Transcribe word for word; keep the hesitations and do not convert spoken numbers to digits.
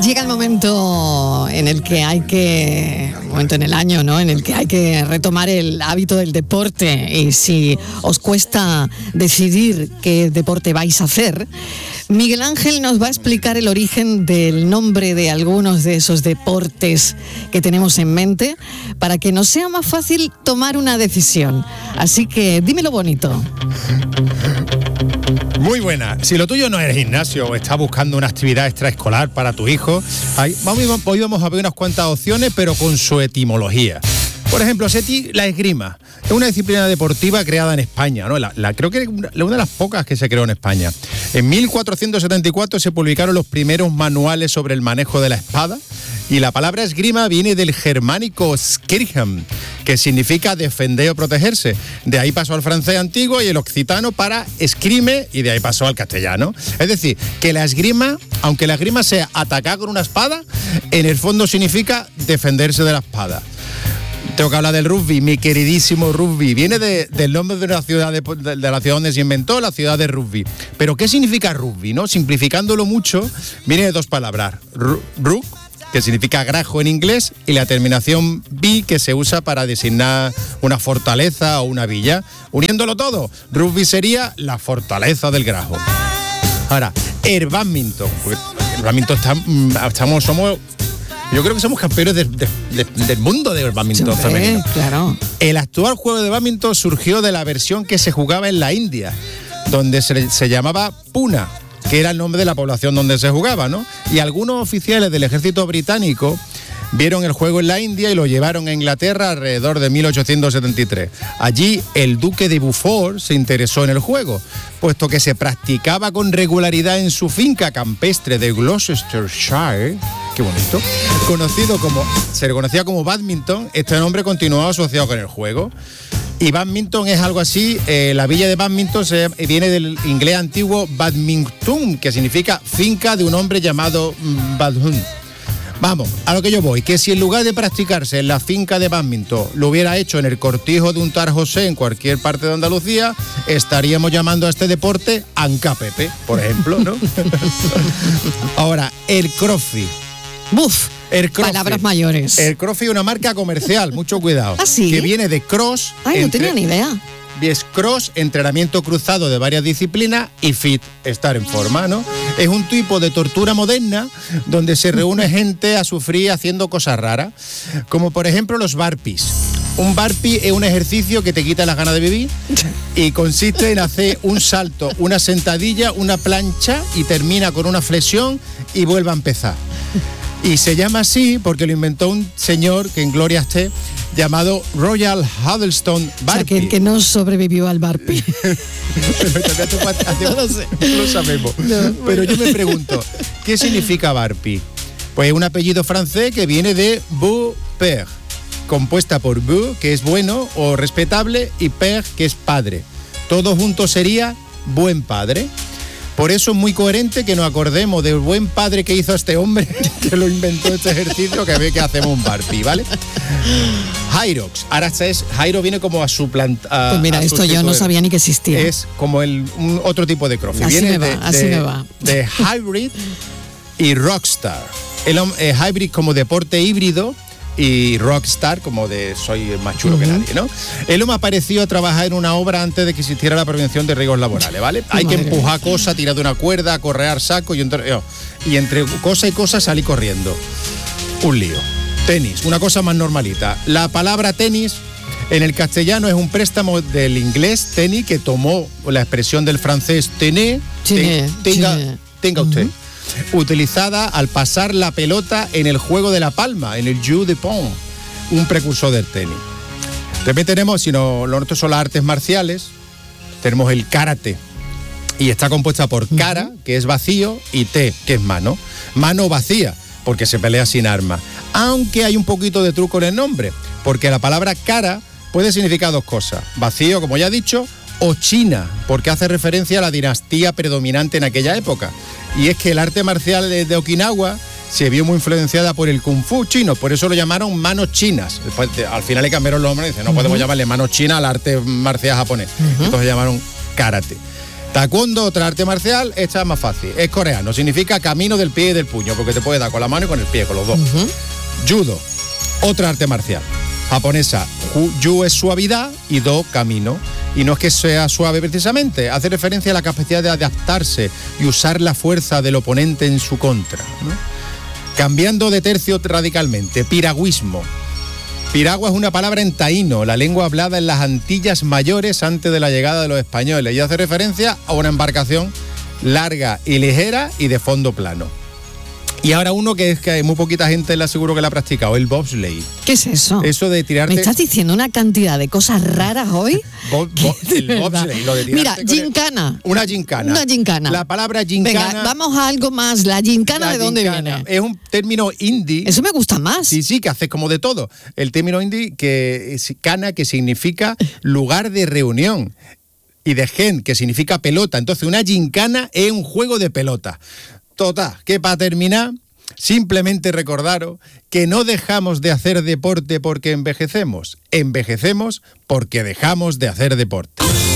Llega el momento en el que hay que, momento en el año, ¿no? En el que hay que retomar el hábito del deporte, y si os cuesta decidir qué deporte vais a hacer, Miguel Ángel nos va a explicar el origen del nombre de algunos de esos deportes que tenemos en mente para que nos sea más fácil tomar una decisión. Así que dímelo bonito. Muy buena. Si lo tuyo no es gimnasio o estás buscando una actividad extraescolar para tu hijo, hay, vamos, hoy vamos a ver unas cuantas opciones, pero con su etimología. Por ejemplo, Seti, la esgrima es una disciplina deportiva creada en España, ¿no? La, la, creo que es una de las pocas que se creó en España. En mil cuatrocientos setenta y cuatro se publicaron los primeros manuales sobre el manejo de la espada, y la palabra esgrima viene del germánico skirham, que significa defender o protegerse. De ahí pasó al francés antiguo y el occitano para escrime, y de ahí pasó al castellano. Es decir, que la esgrima, aunque la esgrima sea atacar con una espada, en el fondo significa defenderse de la espada. Tengo que hablar del rugby, mi queridísimo rugby. Viene de, del nombre de una ciudad, de, de, de la ciudad donde se inventó, la ciudad de rugby. Pero ¿qué significa rugby, no? Simplificándolo mucho, viene de dos palabras. Rug, que significa grajo en inglés, y la terminación bi, que se usa para designar una fortaleza o una villa. Uniéndolo todo, rugby sería la fortaleza del grajo. Ahora, el bádminton. El bádminton está, estamos, somos... Yo creo que somos campeones de, de, de, del mundo del bádminton femenino. Claro. El actual juego de bádminton surgió de la versión que se jugaba en la India, donde se, se llamaba Puna, que era el nombre de la población donde se jugaba, ¿no? Y algunos oficiales del ejército británico vieron el juego en la India y lo llevaron a Inglaterra alrededor de mil ochocientos setenta y tres. Allí el duque de Beaufort se interesó en el juego, puesto que se practicaba con regularidad en su finca campestre de Gloucestershire. Qué bonito. Conocido como, se le conocía como badminton, este nombre continuó asociado con el juego. Y badminton es algo así, eh, la villa de badminton se, viene del inglés antiguo badminton, que significa finca de un hombre llamado Badhun. Vamos, a lo que yo voy, que si en lugar de practicarse en la finca de bádminton lo hubiera hecho en el cortijo de un tal José en cualquier parte de Andalucía, estaríamos llamando a este deporte Ancapepe, por ejemplo, ¿no? Ahora, el crossfit. ¡Buf! El crossfit. Palabras mayores. El crossfit es una marca comercial, mucho cuidado. ¿Ah, sí? Que viene de cross. Ay, entre... no tenía ni idea. Es cross, entrenamiento cruzado de varias disciplinas, y fit, estar en forma, ¿no? Es un tipo de tortura moderna donde se reúne gente a sufrir haciendo cosas raras, como por ejemplo los burpees. Un burpee es un ejercicio que te quita las ganas de vivir y consiste en hacer un salto, una sentadilla, una plancha, y termina con una flexión y vuelve a empezar. Y se llama así porque lo inventó un señor que en gloria esté, llamado Royal Huddleston Burpee. O sea, que, que no sobrevivió al burpee. No lo sé. No lo sabemos. No, pero yo me pregunto, ¿qué significa burpee? Pues un apellido francés que viene de beau-père, compuesta por beau, que es bueno o respetable, y père, que es padre. Todo junto sería buen padre. Por eso es muy coherente que nos acordemos del buen padre que hizo este hombre que lo inventó este ejercicio, que ve que hacemos un burpee, ¿vale? Hyrox. Ahora es, Hyro viene como a suplantar. Pues mira, esto yo no sabía ni que existía. Es como el un otro tipo de crossfit. Así viene me de, va, así de, me va. De hybrid y rockstar. El eh, hybrid como deporte híbrido, y rockstar como de soy más chulo uh-huh. que nadie, ¿no? El hombre apareció a trabajar en una obra antes de que existiera la prevención de riesgos laborales, ¿vale? Hay Madre que empujar mía. cosas, tirar de una cuerda, correr saco y entre, oh, y entre cosa y cosa salí corriendo. Un lío. Tenis, una cosa más normalita. La palabra tenis en el castellano es un préstamo del inglés tenis, que tomó la expresión del francés tener, Chine, te, tenga, chine. tenga usted. Uh-huh. Utilizada al pasar la pelota en el juego de la palma, en el jeu de paume, un precursor del tenis. También tenemos, si no, lo nuestro son las artes marciales, tenemos el karate, y está compuesta por kara, que es vacío, y te, que es mano. Mano vacía, porque se pelea sin arma. Aunque hay un poquito de truco en el nombre, porque la palabra kara puede significar dos cosas: vacío, como ya he dicho, o China, porque hace referencia a la dinastía predominante en aquella época. Y es que el arte marcial de, de Okinawa se vio muy influenciada por el Kung Fu chino, por eso lo llamaron manos chinas. Después, al final le cambiaron los nombres y dicen, no uh-huh. podemos llamarle manos chinas al arte marcial japonés. Uh-huh. Entonces llamaron karate. Taekwondo, otra arte marcial, esta es más fácil. Es coreano, significa camino del pie y del puño, porque te puede dar con la mano y con el pie, con los dos. Uh-huh. Judo, otra arte marcial. Japonesa, yu es suavidad y do camino. Y no es que sea suave precisamente, hace referencia a la capacidad de adaptarse y usar la fuerza del oponente en su contra, ¿no? Cambiando de tercio radicalmente, piragüismo. Piragua es una palabra en taíno, la lengua hablada en las Antillas Mayores antes de la llegada de los españoles, y hace referencia a una embarcación larga y ligera y de fondo plano. Y ahora uno que es que hay muy poquita gente le aseguro que la ha practicado, el bobsleigh. ¿Qué es eso? Eso de tirarte... ¿Me estás diciendo una cantidad de cosas raras hoy? Bo, bo, el bobsleigh, lo de tirarte. Mira, gincana. El... Una gincana. Una gincana. La palabra gincana... Venga, vamos a algo más. ¿La gincana de dónde viene? Es un término hindi. Eso me gusta más. Sí, sí, que haces como de todo. El término hindi, que es cana, que significa lugar de reunión. Y de gen, que significa pelota. Entonces, una gincana es un juego de pelota. Total, que para terminar, simplemente recordaros que no dejamos de hacer deporte porque envejecemos, envejecemos porque dejamos de hacer deporte.